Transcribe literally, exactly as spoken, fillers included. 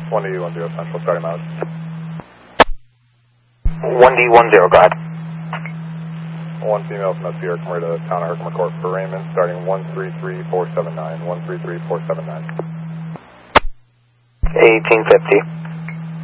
one D one zero Central, starting miles. one D one zero, go ahead. One female from S P R, come to town of Herkimer Court for Raymond, starting one three three four seven nine, one three three four seven nine. eighteen fifty.